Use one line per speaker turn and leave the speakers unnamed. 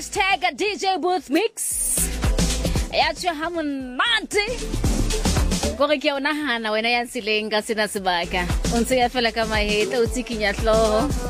#DJ Booth Mix. Yatsho hamonate. Gore ke ona hana wena ya tsileng ka sena sebaka. O ntse ya fela ka maheta o tsikinya hloho.